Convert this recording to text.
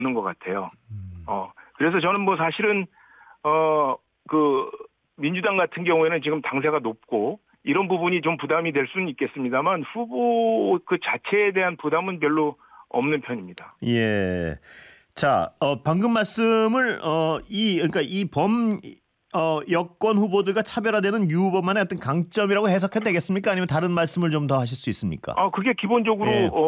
없는 것 같아요. 그래서 저는 뭐 사실은 그 민주당 같은 경우에는 지금 당세가 높고 이런 부분이 좀 부담이 될 수는 있겠습니다만 후보 그 자체에 대한 부담은 별로 없는 편입니다. 예. 자, 방금 말씀을 그러니까 여권 후보들과 차별화되는 유 후보만의 어떤 강점이라고 해석해도 되겠습니까? 아니면 다른 말씀을 좀 더 하실 수 있습니까? 그게 기본적으로 예.